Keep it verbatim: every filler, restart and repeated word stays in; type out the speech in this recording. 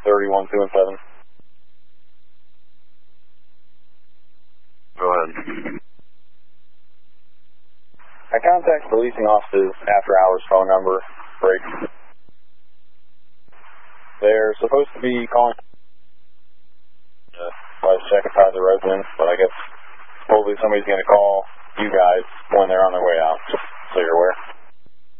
thirty-one two and seven. Go ahead. I contact the leasing office's after hours phone number, break. They're supposed to be calling uh, to check inside the residence, but I guess hopefully somebody's going to call you guys when they're on their way out, just so you're aware.